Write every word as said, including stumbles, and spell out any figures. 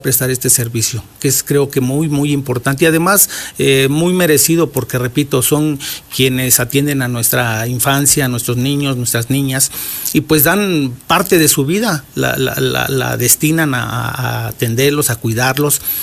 prestar este servicio, que es creo que muy muy importante y además eh, muy merecido porque repito, son quienes atienden a nuestra infancia, a nuestros niños, nuestras niñas y pues dan parte de su vida, la, la, la, la destinan a, a atenderlos, a cuidarlos.